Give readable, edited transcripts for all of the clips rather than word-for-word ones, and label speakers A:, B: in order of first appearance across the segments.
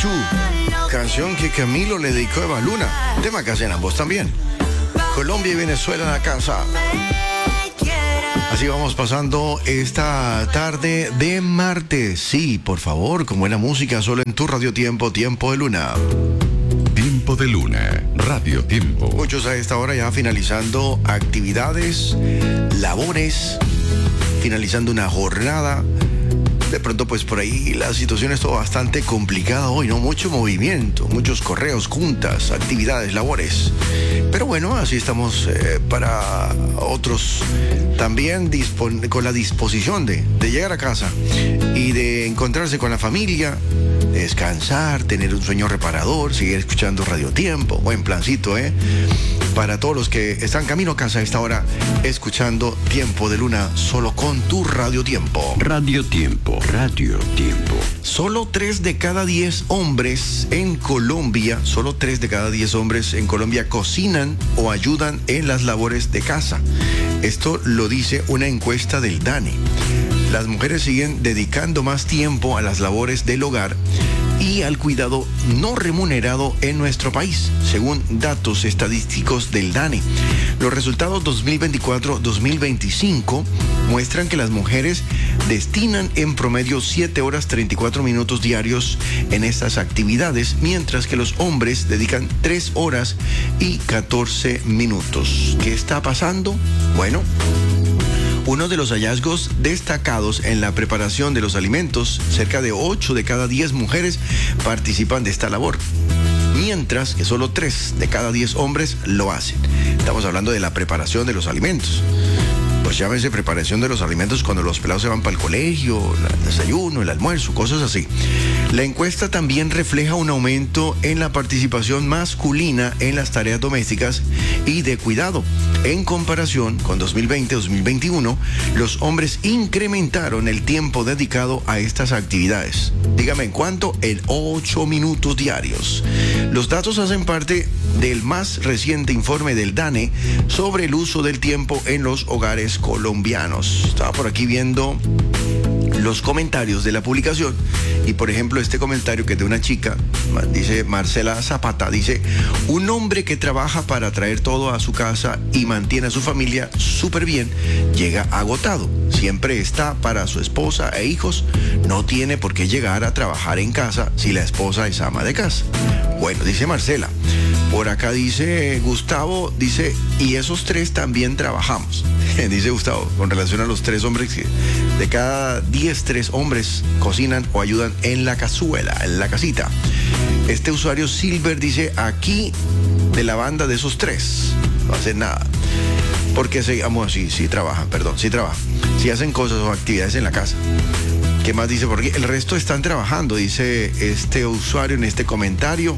A: Pikachu, canción que Camilo le dedicó a Eva Luna, tema que hacen ambos también. Colombia y Venezuela en la casa. Así vamos pasando esta tarde de martes. Sí, por favor, con buena música, solo en tu Radio Tiempo, Tiempo de Luna.
B: Tiempo de Luna, Radio Tiempo.
A: Muchos a esta hora ya finalizando actividades, labores, finalizando una jornada. De pronto, pues por ahí la situación es todo bastante complicada hoy, ¿no? Mucho movimiento, muchos correos, juntas, actividades, labores. Pero bueno, así estamos para otros también con la disposición de llegar a casa y de encontrarse con la familia, descansar, tener un sueño reparador, seguir escuchando Radio Tiempo. Buen plancito, para todos los que están camino a casa a esta hora, escuchando Tiempo de Luna, solo con tu Radio Tiempo.
B: Radio Tiempo, Radio Tiempo.
A: Solo 3 de cada 10 hombres en Colombia, cocinan o ayudan en las labores de casa. Esto lo dice una encuesta del DANE. Las mujeres siguen dedicando más tiempo a las labores del hogar y al cuidado no remunerado en nuestro país, según datos estadísticos del DANE. Los resultados 2024-2025 muestran que las mujeres destinan en promedio 7 horas 34 minutos diarios en estas actividades, mientras que los hombres dedican 3 horas y 14 minutos. ¿Qué está pasando? Bueno, uno de los hallazgos destacados en la preparación de los alimentos, cerca de 8 de cada 10 mujeres participan de esta labor, mientras que solo 3 de cada 10 hombres lo hacen. Estamos hablando de la preparación de los alimentos. Pues llámese preparación de los alimentos cuando los pelados se van para el colegio, el desayuno, el almuerzo, cosas así. La encuesta también refleja un aumento en la participación masculina en las tareas domésticas y de cuidado. En comparación con 2020-2021, los hombres incrementaron el tiempo dedicado a estas actividades. Dígame, ¿en cuánto? En 8 minutos diarios. Los datos hacen parte del más reciente informe del DANE sobre el uso del tiempo en los hogares colombianos. Estaba por aquí viendo los comentarios de la publicación y, por ejemplo, este comentario que es de una chica, dice Marcela Zapata, dice: un hombre que trabaja para traer todo a su casa y mantiene a su familia súper bien, llega agotado, siempre está para su esposa e hijos, no tiene por qué llegar a trabajar en casa si la esposa es ama de casa. Bueno, dice Marcela. Por acá dice Gustavo, dice, y esos 3 también trabajamos. Dice Gustavo, con relación a los 3 hombres, que de cada 10, 3 hombres cocinan o ayudan en la cazuela, en la casita. Este usuario Silver dice, aquí de la banda de esos 3, no hacen nada. Porque sí trabajan. Sí hacen cosas o actividades en la casa. ¿Qué más dice? Porque el resto están trabajando, dice este usuario en este comentario.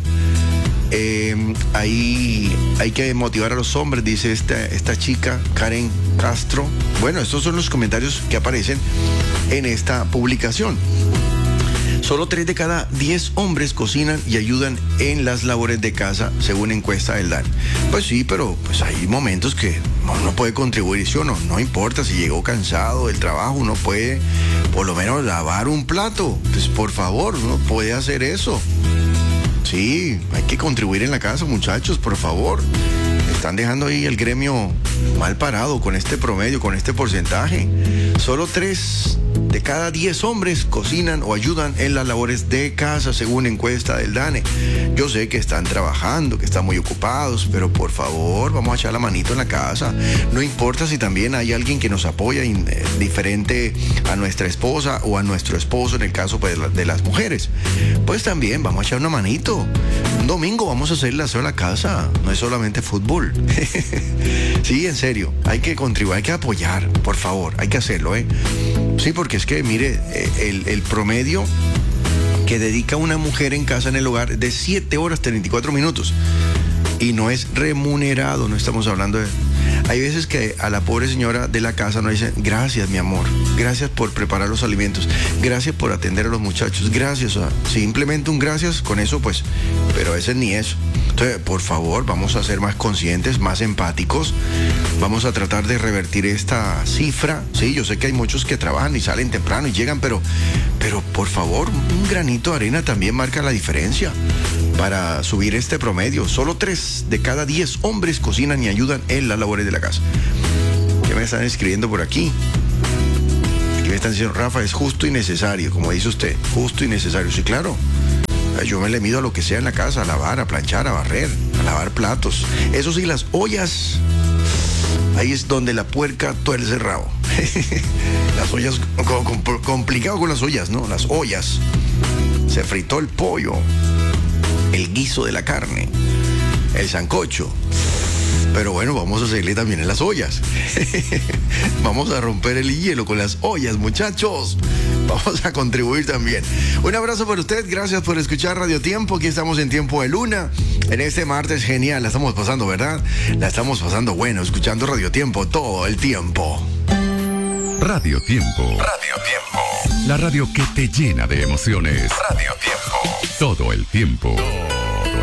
A: Ahí hay que motivar a los hombres, dice esta chica, Karen Castro. Bueno, estos son los comentarios que aparecen en esta publicación. Solo 3 de cada 10 hombres cocinan y ayudan en las labores de casa, según encuesta del DANE. Pues sí, pero pues hay momentos que uno puede contribuir, ¿sí o no? No importa si llegó cansado del trabajo, uno puede por lo menos lavar un plato. Pues por favor, uno puede hacer eso. Sí, hay que contribuir en la casa, muchachos, por favor. Están dejando ahí el gremio mal parado con este promedio, con este porcentaje. Solo 3 de cada 10 hombres cocinan o ayudan en las labores de casa, según encuesta del DANE. Yo sé que están trabajando, que están muy ocupados, pero por favor, vamos a echar la manito en la casa. No importa si también hay alguien que nos apoya diferente a nuestra esposa o a nuestro esposo, en el caso pues, de las mujeres. Pues también vamos a echar una manito. Un domingo vamos a hacer el aseo en la casa, no es solamente fútbol. Sí, en serio, hay que contribuir, hay que apoyar, por favor, hay que hacerlo, Sí, porque es que, mire, el promedio que dedica una mujer en casa, en el hogar, es de 7 horas 34 minutos. Y no es remunerado, no estamos hablando de... Hay veces que a la pobre señora de la casa nos dicen, gracias, mi amor. gracias por preparar los alimentos, gracias por atender a los muchachos, gracias. Simplemente un gracias, con eso pues, pero a veces ni eso. Entonces, por favor, vamos a ser más conscientes, más empáticos, vamos a tratar de revertir esta cifra. Sí, yo sé que hay muchos que trabajan y salen temprano y llegan, pero por favor, un granito de arena también marca la diferencia para subir este promedio. Solo 3 de cada 10 hombres cocinan y ayudan en las labores de la casa. ¿Qué me están escribiendo por aquí? Aquí me están diciendo, Rafa, es justo y necesario, como dice usted, justo y necesario. Sí, claro. Yo me le mido a lo que sea en la casa, a lavar, a planchar, a barrer, a lavar platos. Eso sí, las ollas, ahí es donde la puerca tuerce el rabo. Las ollas, complicado con las ollas, ¿no? Las ollas. Se fritó el pollo, el guiso de la carne, el sancocho. Pero bueno, vamos a seguirle también en las ollas. Vamos a romper el hielo con las ollas, muchachos. Vamos a contribuir también. Un abrazo para usted, gracias por escuchar Radio Tiempo. Aquí estamos en Tiempo de Luna. En este martes genial, la estamos pasando, ¿verdad? La estamos pasando bueno, escuchando Radio Tiempo todo el tiempo.
B: Radio Tiempo.
C: Radio Tiempo.
B: La radio que te llena de emociones.
C: Radio Tiempo.
B: Todo el tiempo.